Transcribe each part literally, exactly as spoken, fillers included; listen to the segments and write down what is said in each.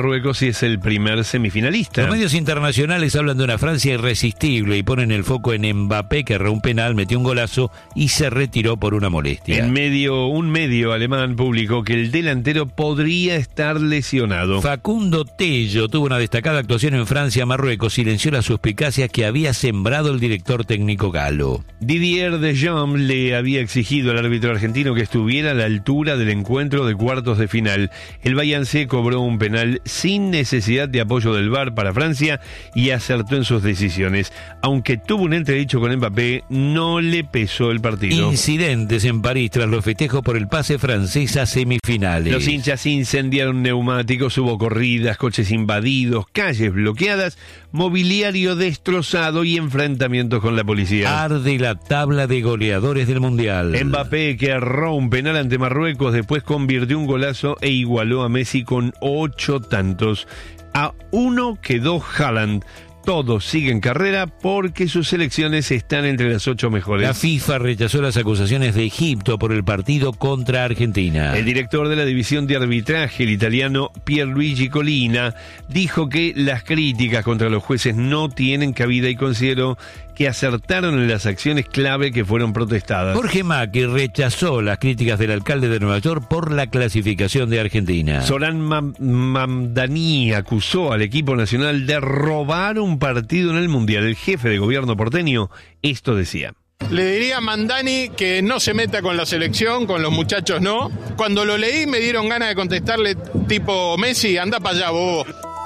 Marruecos y es el primer semifinalista. Los medios internacionales hablan de una Francia irresistible y ponen el foco en Mbappé, que erró un penal, metió un golazo y se retiró por una molestia. En medio, un medio alemán publicó que el delantero podría estar lesionado. Facundo Tello tuvo una destacada actuación en Francia-Marruecos, silenció las suspicacias que había sembrado el director técnico galo. Didier Deschamps le había exigido al árbitro argentino que estuviera a la altura del encuentro de cuartos de final. El Bayernse cobró un penal sin necesidad de apoyo del V A R para Francia y acertó en sus decisiones. Aunque tuvo un entredicho con Mbappé, no le pesó el partido. Incidentes en París tras los festejos por el pase francés a semifinales. Los hinchas incendiaron neumáticos, hubo corridas, coches invadidos, calles bloqueadas, mobiliario destrozado y enfrentamientos con la policía. Arde la tabla de goleadores del Mundial. Mbappé, que erró un penal ante Marruecos, después convirtió un golazo e igualó a Messi con ocho tantos. A uno quedó Haaland. Todos siguen carrera porque sus selecciones están entre las ocho mejores. La FIFA rechazó las acusaciones de Egipto por el partido contra Argentina. El director de la división de arbitraje, el italiano Pierluigi Collina, dijo que las críticas contra los jueces no tienen cabida y consideró que acertaron en las acciones clave que fueron protestadas. Jorge Macri rechazó las críticas del alcalde de Nueva York por la clasificación de Argentina. Zoran Mam- Mamdani acusó al equipo nacional de robar un partido en el Mundial. El jefe de gobierno porteño esto decía. Le diría a Mamdani que no se meta con la selección, con los muchachos no. Cuando lo leí me dieron ganas de contestarle tipo Messi, anda para allá, bobo.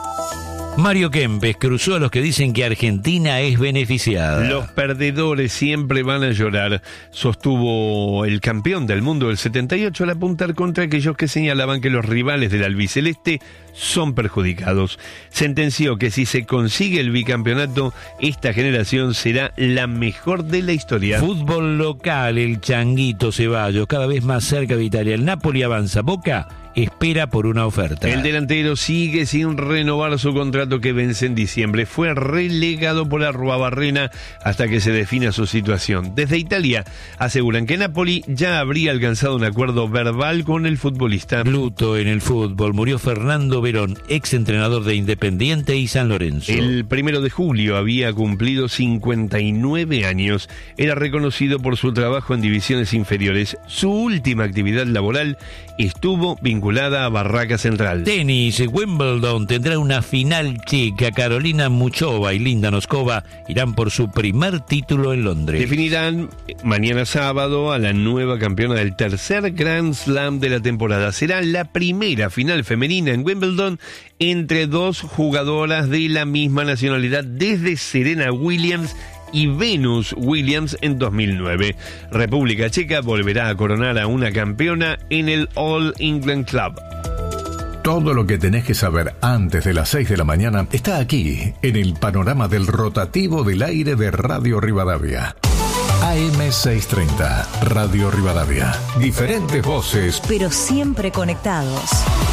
Mario Kempes cruzó a los que dicen que Argentina es beneficiada. Los perdedores siempre van a llorar, sostuvo el campeón del mundo del setenta y ocho al apuntar contra aquellos que señalaban que los rivales del albiceleste son perjudicados. Sentenció que si se consigue el bicampeonato, esta generación será la mejor de la historia. Fútbol local, el Changuito Ceballos, cada vez más cerca de Italia. El Napoli avanza. Boca espera por una oferta. El delantero sigue sin renovar su contrato que vence en diciembre. Fue relegado por Arruabarrena hasta que se defina su situación. Desde Italia aseguran que Napoli ya habría alcanzado un acuerdo verbal con el futbolista. Luto en el fútbol. Murió Fernando Verón, ex entrenador de Independiente y San Lorenzo. El primero de julio había cumplido cincuenta y nueve años. Era reconocido por su trabajo en divisiones inferiores. Su última actividad laboral estuvo vinculada a Barraca Central. Tenis, Wimbledon tendrá una final chica. Carolina Muchova y Linda Noskova irán por su primer título en Londres. Definirán mañana sábado a la nueva campeona del tercer Grand Slam de la temporada. Será la primera final femenina en Wimbledon entre dos jugadoras de la misma nacionalidad desde Serena Williams y Venus Williams en dos mil nueve. República Checa volverá a coronar a una campeona en el All England Club. Todo lo que tenés que saber antes de las seis de la mañana está aquí, en el panorama del rotativo del aire de Radio Rivadavia. A M seiscientos treinta, Radio Rivadavia. Diferentes voces, pero siempre conectados.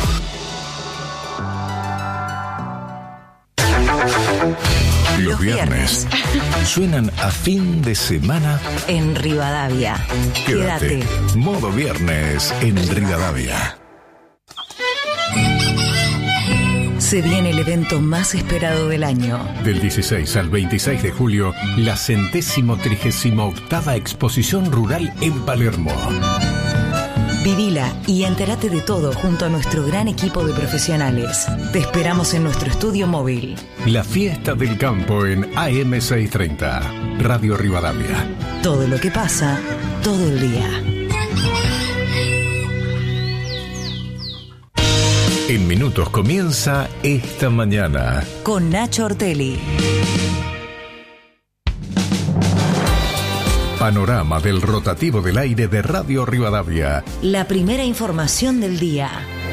Los viernes suenan a fin de semana en Rivadavia. Quédate. Quédate. Modo viernes en Rivadavia. Se viene el evento más esperado del año. Del dieciséis al veintiséis de julio, la centésimo trigésimo octava exposición rural en Palermo. Vivila y entérate de todo junto a nuestro gran equipo de profesionales. Te esperamos en nuestro estudio móvil. La fiesta del campo en A M seiscientos treinta, Radio Rivadavia. Todo lo que pasa, todo el día. En minutos comienza Esta Mañana. Con Nacho Ortelli. Panorama del rotativo del aire de Radio Rivadavia. La primera información del día.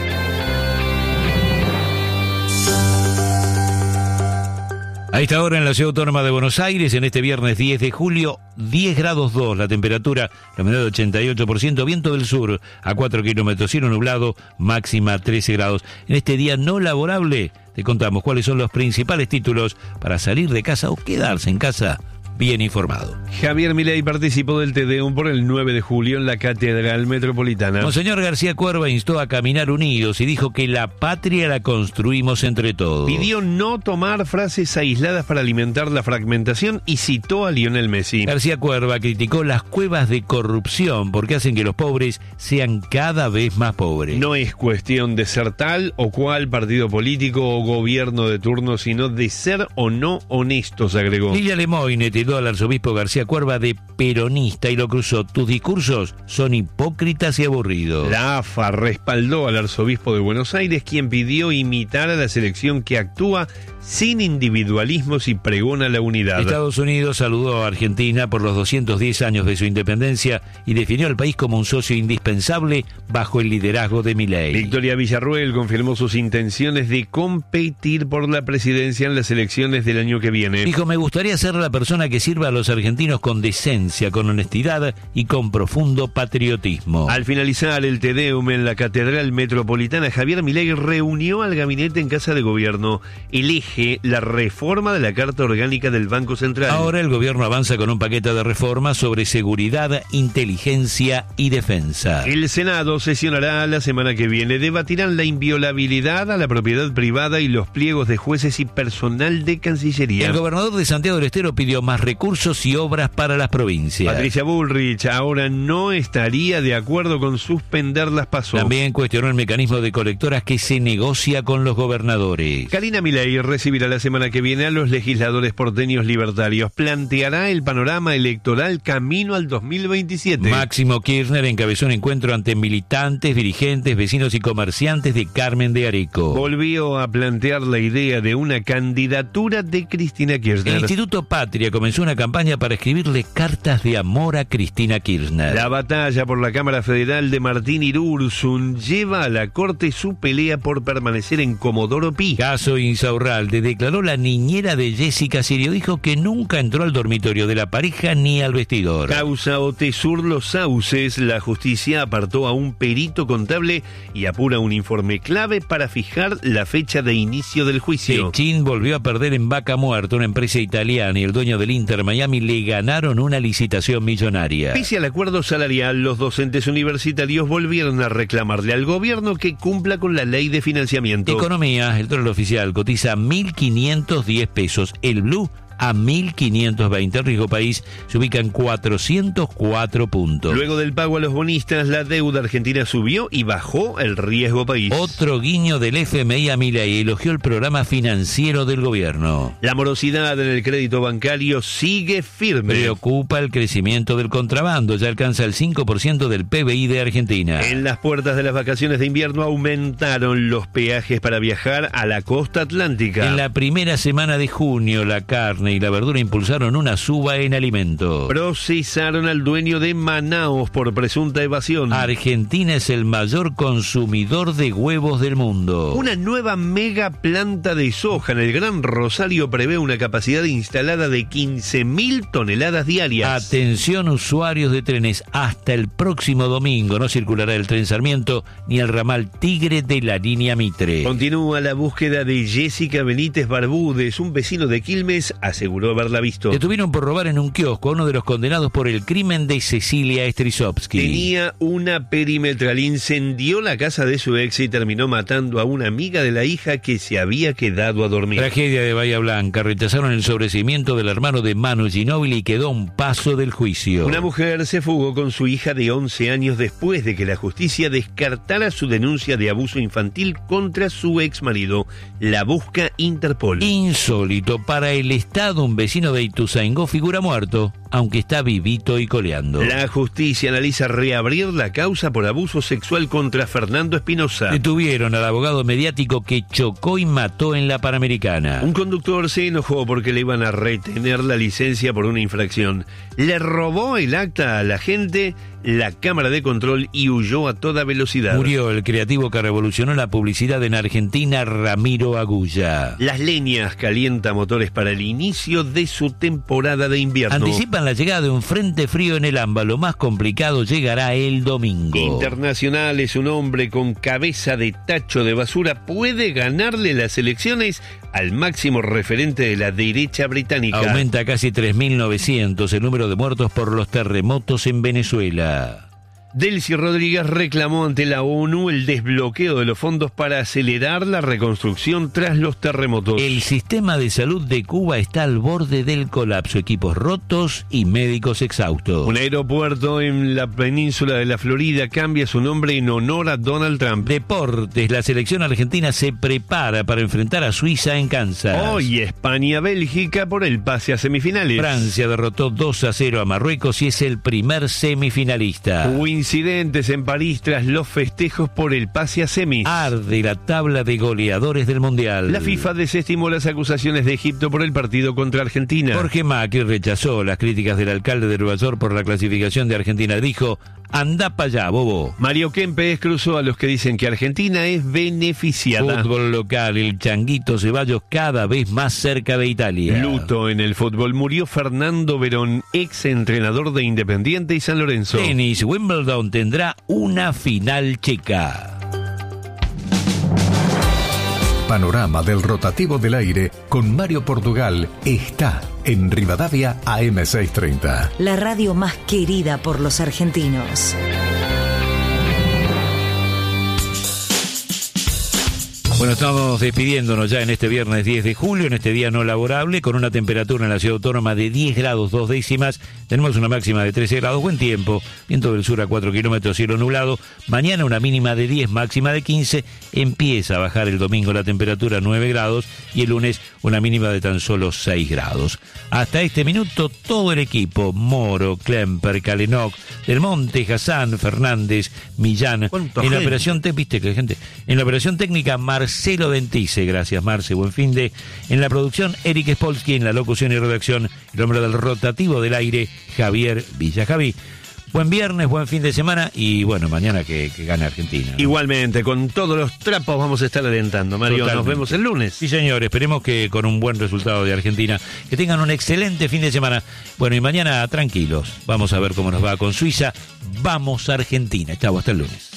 A esta hora en la Ciudad Autónoma de Buenos Aires, en este viernes diez de julio, diez grados dos, la temperatura, la humedad de ochenta y ocho por ciento, viento del sur a cuatro kilómetros, cielo nublado, máxima trece grados. En este día no laborable, te contamos cuáles son los principales títulos para salir de casa o quedarse en casa bien informado. Javier Milei participó del Te Deum por el nueve de julio en la Catedral Metropolitana. Monseñor García Cuerva instó a caminar unidos y dijo que la patria la construimos entre todos. Pidió no tomar frases aisladas para alimentar la fragmentación y citó a Lionel Messi. García Cuerva criticó las cuevas de corrupción porque hacen que los pobres sean cada vez más pobres. No es cuestión de ser tal o cual partido político o gobierno de turno, sino de ser o no honestos, agregó. Lilia Lemoyne tildó al arzobispo García Cuerva de peronista y lo cruzó. Tus discursos son hipócritas y aburridos. La A F A respaldó al arzobispo de Buenos Aires, quien pidió imitar a la selección que actúa sin individualismos y pregona la unidad. Estados Unidos saludó a Argentina por los doscientos diez años de su independencia y definió al país como un socio indispensable bajo el liderazgo de Milei. Victoria Villarruel confirmó sus intenciones de competir por la presidencia en las elecciones del año que viene. Dijo, me gustaría ser la persona que sirva a los argentinos con decencia, con honestidad y con profundo patriotismo. Al finalizar el Te Deum en la Catedral Metropolitana, Javier Milei reunió al gabinete en Casa de Gobierno. Elige la reforma de la Carta Orgánica del Banco Central. Ahora el gobierno avanza con un paquete de reformas sobre seguridad, inteligencia y defensa. El Senado sesionará la semana que viene. Debatirán la inviolabilidad a la propiedad privada y los pliegos de jueces y personal de Cancillería. El gobernador de Santiago del Estero pidió más recursos y obras para las provincias. Patricia Bullrich ahora no estaría de acuerdo con suspender las PASO. También cuestionó el mecanismo de colectoras que se negocia con los gobernadores. Karina Milei recibirá la semana que viene a los legisladores porteños libertarios. Planteará el panorama electoral camino al dos mil veintisiete. Máximo Kirchner encabezó un encuentro ante militantes, dirigentes, vecinos y comerciantes de Carmen de Areco. Volvió a plantear la idea de una candidatura de Cristina Kirchner. El Instituto Patria comenzó una campaña para escribirle cartas de amor a Cristina Kirchner. La batalla por la Cámara Federal de Martín Irursun lleva a la Corte su pelea por permanecer en Comodoro Pi. Caso Insaurralde declaró la niñera de Jessica Sirio. Dijo que nunca entró al dormitorio de la pareja ni al vestidor. Causa Otesur Los Sauces. La justicia apartó a un perito contable y apura un informe clave para fijar la fecha de inicio del juicio. Techín volvió a perder en Vaca Muerta. Una empresa italiana y el dueño del Inter Miami le ganaron una licitación millonaria. Pese al acuerdo salarial, los docentes universitarios volvieron a reclamarle al gobierno que cumpla con la ley de financiamiento. Economía, el dólar oficial cotiza mil quinientos diez pesos. El blue a mil quinientos veinte. El riesgo país se ubica en cuatrocientos cuatro puntos. Luego del pago a los bonistas, la deuda argentina subió y bajó el riesgo país. Otro guiño del F M I a Milei, elogió el programa financiero del gobierno. La morosidad en el crédito bancario sigue firme. Preocupa el crecimiento del contrabando, ya alcanza el cinco por ciento del P B I de Argentina. En las puertas de las vacaciones de invierno aumentaron los peajes para viajar a la costa atlántica. En la primera semana de junio, la carne y la verdura impulsaron una suba en alimentos. Procesaron al dueño de Manaos por presunta evasión. Argentina es el mayor consumidor de huevos del mundo. Una nueva mega planta de soja en el Gran Rosario prevé una capacidad instalada de quince mil toneladas diarias. Atención usuarios de trenes, hasta el próximo domingo no circulará el tren Sarmiento ni el ramal Tigre de la línea Mitre. Continúa la búsqueda de Jessica Benítez Barbudes, un vecino de Quilmes aseguró haberla visto. Detuvieron por robar en un kiosco a uno de los condenados por el crimen de Cecilia Strisovsky. Tenía una perimetral, incendió la casa de su ex y terminó matando a una amiga de la hija que se había quedado a dormir. Tragedia de Bahía Blanca. Rechazaron el sobreseimiento del hermano de Manu Ginóbili y quedó a un paso del juicio. Una mujer se fugó con su hija de once años después de que la justicia descartara su denuncia de abuso infantil contra su ex marido. La busca Interpol. Insólito. Para el Estado, un vecino de Ituzaingó figura muerto, aunque está vivito y coleando. La justicia analiza reabrir la causa por abuso sexual contra Fernando Espinosa. Detuvieron al abogado mediático que chocó y mató en la Panamericana. Un conductor se enojó porque le iban a retener la licencia por una infracción. Le robó el acta a la gente, la cámara de control y huyó a toda velocidad. Murió el creativo que revolucionó la publicidad en Argentina, Ramiro Agulla. Las Leñas calienta motores para el inicio de su temporada de invierno. Anticipa anticipan la llegada de un frente frío en el AMBA. Lo más complicado llegará el domingo. Internacional es un hombre con cabeza de tacho de basura. Puede ganarle las elecciones al máximo referente de la derecha británica. Aumenta casi tres mil novecientos el número de muertos por los terremotos en Venezuela. Delcy Rodríguez reclamó ante la ONU el desbloqueo de los fondos para acelerar la reconstrucción tras los terremotos. El sistema de salud de Cuba está al borde del colapso, equipos rotos y médicos exhaustos. Un aeropuerto en la península de la Florida cambia su nombre en honor a Donald Trump. Deportes, la selección argentina se prepara para enfrentar a Suiza en Kansas. Hoy España-Bélgica por el pase a semifinales. Francia derrotó dos a cero a Marruecos y es el primer semifinalista. Incidentes en París tras los festejos por el pase a semis. Arde la tabla de goleadores del Mundial. La FIFA desestimó las acusaciones de Egipto por el partido contra Argentina. Jorge Macri rechazó las críticas del alcalde de Nueva York por la clasificación de Argentina. Dijo: anda para allá, bobo. Mario Kempes cruzó a los que dicen que Argentina es beneficiada. Fútbol local, el Changuito Ceballos cada vez más cerca de Italia. Luto en el fútbol, murió Fernando Verón, ex entrenador de Independiente y San Lorenzo. Tenis, Wimbledon tendrá una final checa. Panorama del rotativo del aire con Mario Portugal está en Rivadavia A M seiscientos treinta. La radio más querida por los argentinos. Bueno, estamos despidiéndonos ya en este viernes diez de julio, en este día no laborable, con una temperatura en la ciudad autónoma de diez grados dos décimas. Tenemos una máxima de trece grados, buen tiempo, viento del sur a cuatro kilómetros, cielo nublado. Mañana una mínima de diez, máxima de quince. Empieza a bajar el domingo la temperatura a nueve grados y el lunes una mínima de tan solo seis grados. Hasta este minuto todo el equipo, Moro, Klemper, Kalenok, Del Monte, Hassan, Fernández, Millán. En gente? la operación te viste que gente. En la operación técnica Marcelo Dentice, gracias Marce, buen fin de. En la producción Eric Spolsky, en la locución y redacción el hombre del rotativo del aire Javier Villajaví. Buen viernes, buen fin de semana y bueno, mañana que, que gane Argentina, ¿no? Igualmente, con todos los trapos vamos a estar alentando, Mario. Totalmente. Nos vemos el lunes. Sí, señor, esperemos que con un buen resultado de Argentina, que tengan un excelente fin de semana. Bueno, y mañana tranquilos, vamos a ver cómo nos va con Suiza. Vamos a Argentina. Chau, hasta el lunes.